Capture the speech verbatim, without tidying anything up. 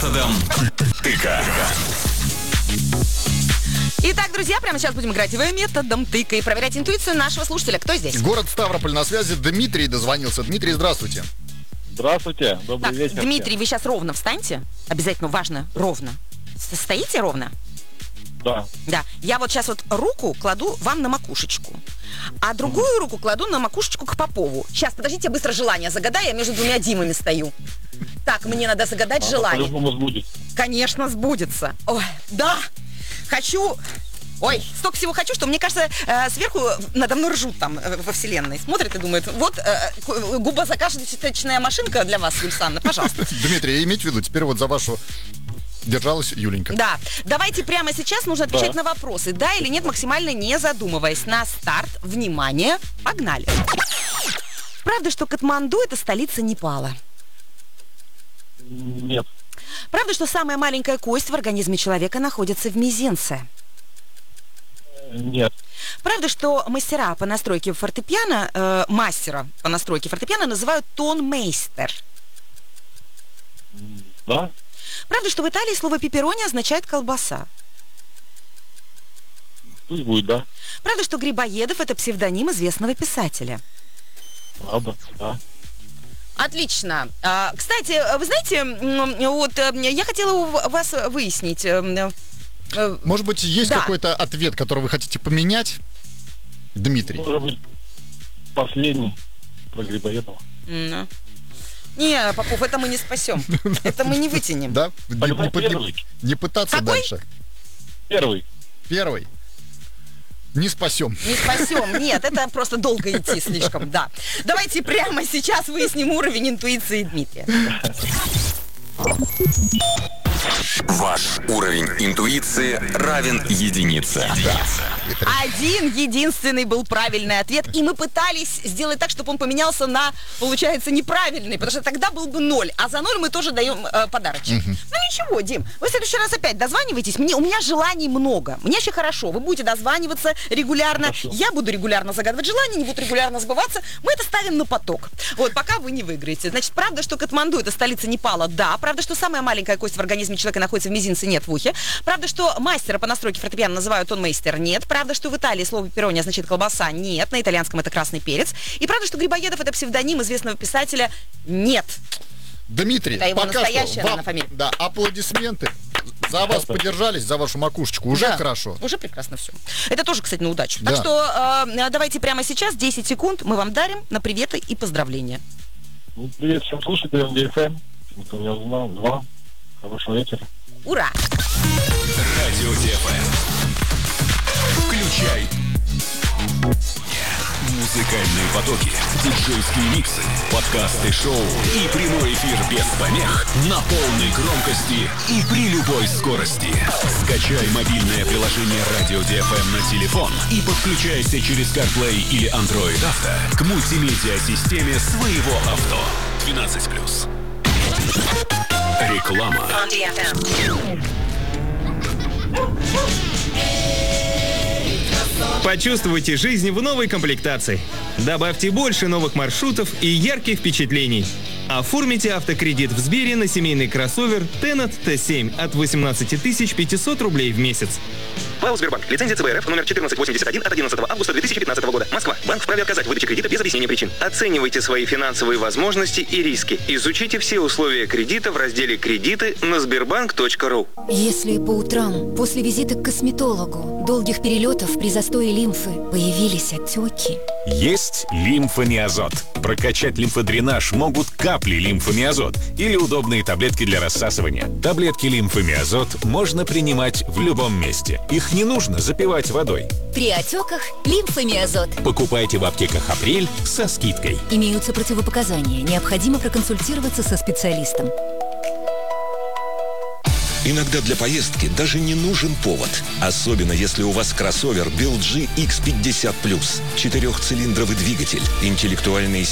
методом тыка. Итак, друзья, прямо сейчас будем играть в методом тыка и проверять интуицию нашего слушателя. Кто здесь? Город Ставрополь на связи. Дмитрий дозвонился. Дмитрий, здравствуйте. Здравствуйте, добрый Так, вечер. Дмитрий, всем. вы сейчас ровно встаньте. Обязательно важно, ровно. Стоите ровно? Да. Да. Я вот сейчас вот руку кладу вам на макушечку, а другую руку кладу на макушечку к Попову. Сейчас, подождите, я быстро желание загадаю, я между двумя Димами стою. Так, мне надо загадать Оно желание. по-любому сбудется. Конечно, сбудется. Ой, да, хочу... Ой, столько всего хочу, что, мне кажется, э, сверху надо мной ржут там э, во вселенной. Смотрят и думают, вот э, губозакашечная машинка для вас, Юльсанна, пожалуйста. Дмитрий, имейте в виду, теперь вот за вашу держалась Юленька. Да, давайте прямо сейчас нужно отвечать Да. на вопросы. Да или нет, максимально не задумываясь. На старт, внимание, погнали. Правда, что Катманду — это столица Непала? Нет. Правда, что самая маленькая кость в организме человека находится в мизинце? Нет. Правда, что мастера по настройке фортепиано, э, мастера по настройке фортепиано называют тонмейстер? Да? Правда, что в Италии слово пепперони означает колбаса? Пусть будет, да. Правда, что Грибоедов — это псевдоним известного писателя? Правда, да. Отлично. А, кстати, вы знаете, м, вот э, я хотела у вас выяснить. э, э, Может быть, есть Да. какой-то ответ, который вы хотите поменять? Дмитрий. Может быть, последний про Грибоедова. м, Не, Попов, это мы не спасем. Это мы не вытянем. Да? Не, Тогда не- первый. не пытаться Какой? дальше. Первый. Первый. Не спасем. Не спасем. Нет, это просто долго идти слишком, да. Давайте прямо сейчас выясним уровень интуиции Дмитрия. Ваш уровень интуиции равен единице. Один единственный был правильный ответ, и мы пытались сделать так, чтобы он поменялся на, получается, неправильный, потому что тогда был бы ноль, а за ноль мы тоже даем э, подарочек. Ну ничего, Дим, вы в следующий раз опять дозваниваетесь, мне, у меня желаний много, мне еще хорошо, вы будете дозваниваться регулярно, Хорошо. я буду регулярно загадывать желания, не будут регулярно сбываться, мы это ставим на поток, вот, пока вы не выиграете. Значит, правда, что Катманду — это столица Непала? Да. Правда, что самая маленькая кость в организме человека находится в мизинце? Нет, в ухе. Правда, что мастера по настройке фортепиано называют тонмейстер? Нет. Правда, что в Италии слово пепперони означает колбаса? Нет. На итальянском это красный перец. И правда, что Грибоедов — это псевдоним известного писателя? Нет. Дмитрий, Это его пока настоящая, что вам, наверное, фамилия. да, аплодисменты. За вас подержались, за вашу макушечку. Уже Да, хорошо. Уже прекрасно все. Это тоже, кстати, на удачу. Да. Так что э, давайте прямо сейчас десять секунд мы вам дарим на приветы и поздравления. Ну, привет всем слушателям ди эф эм. Кто меня узнал, два. Хорошего вечера. Ура! Радио ДФМ. Включай. Музыкальные потоки, диджейские миксы, подкасты шоу и прямой эфир без помех на полной громкости и при любой скорости. Скачай мобильное приложение Радио ДФМ на телефон и подключайся через CarPlay или Android Auto к мультимедиа-системе своего авто. двенадцать плюс. Реклама. Почувствуйте жизнь в новой комплектации. Добавьте больше новых маршрутов и ярких впечатлений. Оформите автокредит в Сбере на семейный кроссовер Tennet Т семь от восемнадцать тысяч пятьсот рублей в месяц. ПАО «Сбербанк». Лицензия ЦБ РФ номер четырнадцать восемьдесят один от одиннадцатого августа две тысячи пятнадцатого года. Москва. Банк вправе отказать в выдаче кредита без объяснения причин. Оценивайте свои финансовые возможности и риски. Изучите все условия кредита в разделе «Кредиты» на сбербанк точка ру. Если по утрам, после визита к косметологу, долгих перелетов при застое лимфы появились отеки. Есть лимфомиазот. Прокачать лимфодренаж могут капли лимфомиазот или удобные таблетки для рассасывания. Таблетки лимфомиазот можно принимать в любом месте. Их не нужно запивать водой. При отеках лимфомиазот. Покупайте в аптеках «Апрель» со скидкой. Имеются противопоказания. Необходимо проконсультироваться со специалистом. Иногда для поездки даже не нужен повод. Особенно если у вас кроссовер би эл джи икс пятьдесят плюс. Четырехцилиндровый двигатель, интеллектуальные